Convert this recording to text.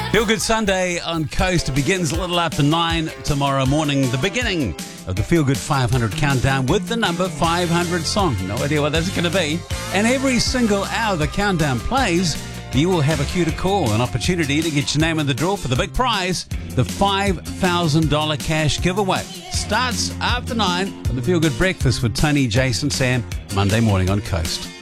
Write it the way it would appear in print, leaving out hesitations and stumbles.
Feel Good Sunday on Coast begins a little after 9 tomorrow morning. The beginning of the Feel Good 500 countdown with the number 500 song. No idea what that's going to be. And every single hour the countdown plays, you will have a cue to call, an opportunity to get your name in the draw for the big prize, the $5,000 cash giveaway. Starts after 9 on the Feel Good Breakfast with Tony, Jason, Sam, Monday morning on Coast.